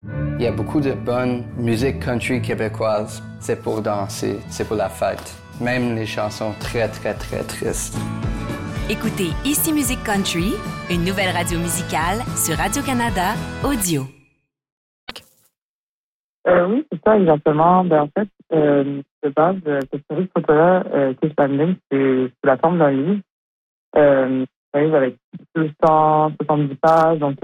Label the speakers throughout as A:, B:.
A: Il y a beaucoup de bonne musique country québécoise. C'est pour danser, c'est pour la fête. Même les chansons très, très, très tristes.
B: Écoutez Ici Musique Country, une nouvelle radio musicale sur Radio-Canada Audio.
C: Oui, c'est ça, exactement. En fait, de base, cette série de photos-là, Kiss Landing, c'est sous la forme d'un livre. Un livre avec 270 pages, donc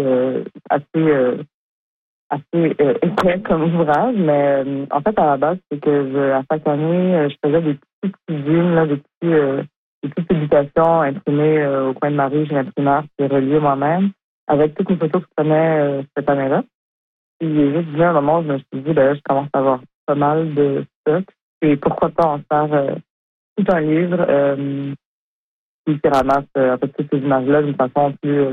C: assez épais comme ouvrage. Mais en fait, à la base, c'est que à chaque année, je faisais des petites cuisines, là, des petites publications imprimées au coin de ma rue, j'ai une imprimeur qui est reliée moi-même, avec toutes les photos que je prenais cette année-là. Puis il est juste venu un moment où je me suis dit, je commence à avoir pas mal de stock. Et pourquoi pas en faire tout un livre qui ramasse en fait toutes ces images-là d'une façon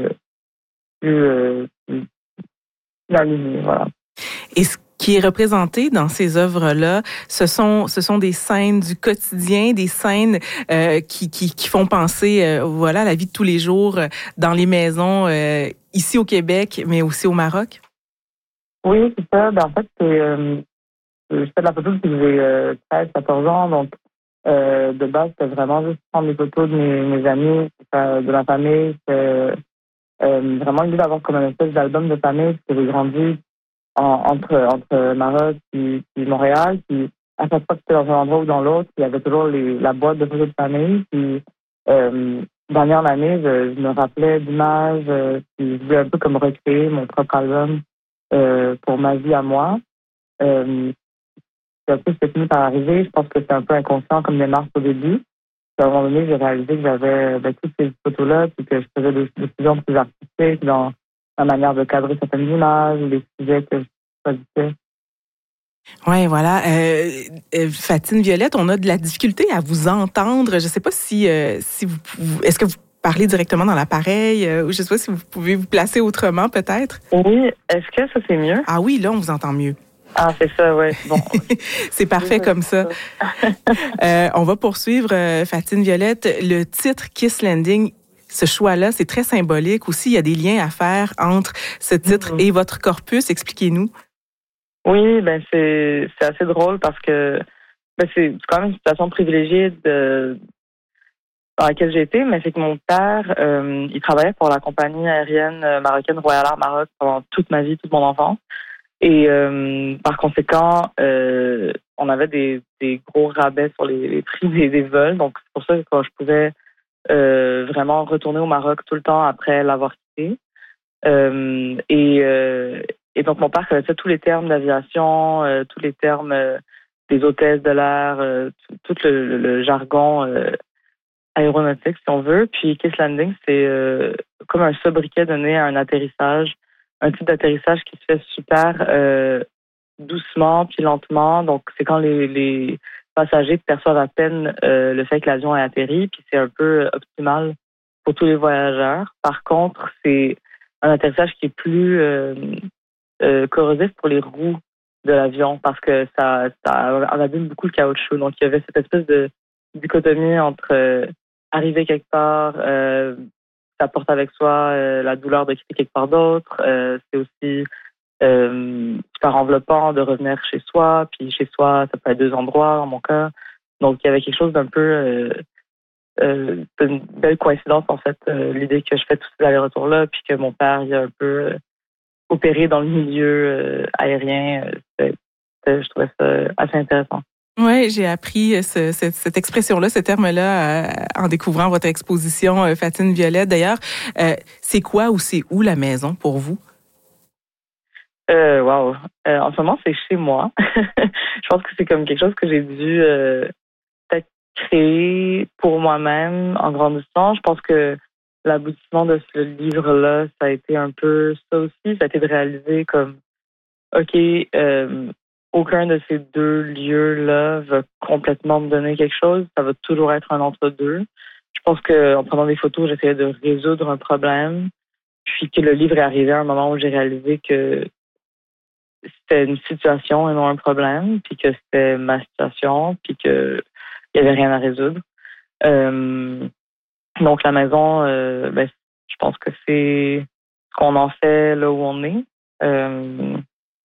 C: plus alignée, voilà.
D: Et ce qui est représenté dans ces œuvres-là, ce sont des scènes du quotidien, des scènes qui font penser à la vie de tous les jours dans les maisons ici au Québec, mais aussi au Maroc.
C: Oui, c'est ça. En fait, je fais de la photo depuis que j'ai 13-14 ans. Donc, de base, c'était vraiment juste prendre des photos de mes amis, de ma famille. C'est vraiment l'idée d'avoir comme un espèce d'album de famille, parce que j'ai grandi entre Maroc et Montréal. Puis, à chaque fois que j'étais dans un endroit ou dans l'autre, il y avait toujours la boîte de photos de famille. Puis, d'année en année, je me rappelais d'images. Puis, je voulais un peu comme recréer mon propre album. Pour ma vie à moi. C'est un peu ce qui est fini par arriver. Je pense que c'était un peu inconscient comme démarche au début. Puis à un moment donné, j'ai réalisé que j'avais toutes ces photos-là, puis que je faisais des décisions plus artistiques dans la manière de cadrer certaines images ou les sujets que je choisissais.
D: Oui, voilà. Fatine Violette, on a de la difficulté à vous entendre. Je ne sais pas si vous est-ce que vous parlez directement dans l'appareil, ou je ne sais pas si vous pouvez vous placer autrement, peut-être.
C: Oui, est-ce que ça c'est mieux?
D: Ah oui, là, on vous entend mieux.
C: Ah, c'est ça, oui. Bon.
D: C'est parfait comme ça. On va poursuivre, Fatine Violette. Le titre Kiss Landing, ce choix-là, c'est très symbolique aussi. Il y a des liens à faire entre ce titre et votre corpus. Expliquez-nous.
C: Oui, c'est assez drôle parce que c'est quand même une situation privilégiée dans laquelle j'ai été, mais c'est que mon père, il travaillait pour la compagnie aérienne marocaine Royal Air Maroc pendant toute ma vie, toute mon enfance. Et par conséquent, on avait des gros rabais sur les prix des vols. Donc, c'est pour ça que quand je pouvais vraiment retourner au Maroc tout le temps après l'avoir quitté. Et donc, mon père connaissait tous les termes d'aviation, tous les termes des hôtesses de l'air, tout le jargon aéronautique, si on veut. Puis Kiss Landing, c'est comme un sobriquet donné à un atterrissage, un type d'atterrissage qui se fait super doucement puis lentement. Donc, c'est quand les passagers perçoivent à peine le fait que l'avion est atterri, puis c'est un peu optimal pour tous les voyageurs. Par contre, c'est un atterrissage qui est plus corrosif pour les roues de l'avion parce que ça en abîme beaucoup le caoutchouc. Donc, il y avait cette espèce de dichotomie entre arriver quelque part, ça porte avec soi la douleur de quitter quelque part d'autre. C'est aussi super enveloppant de revenir chez soi. Puis chez soi, ça peut être 2 endroits, en mon cas. Donc, il y avait quelque chose d'un peu... c'est une belle coïncidence, en fait, l'idée que je fais tous ces allers-retours-là, puis que mon père, il a un peu opéré dans le milieu aérien. Je trouvais ça assez intéressant.
D: Oui, j'ai appris cette expression-là, ce terme-là, en découvrant votre exposition Fatine Violette. D'ailleurs, c'est quoi ou c'est où la maison pour vous?
C: Wow. En ce moment, c'est chez moi. Je pense que c'est comme quelque chose que j'ai dû peut-être créer pour moi-même en grandissant. Je pense que l'aboutissement de ce livre-là, ça a été un peu ça aussi. Ça a été de réaliser comme, OK, aucun de ces 2 lieux-là va complètement me donner quelque chose. Ça va toujours être un entre-deux. Je pense qu'en prenant des photos, j'essayais de résoudre un problème. Puis que le livre est arrivé à un moment où j'ai réalisé que c'était une situation et non un problème, puis que c'était ma situation, puis qu'il n'y avait rien à résoudre. Donc, la maison, je pense que c'est ce qu'on en fait là où on est.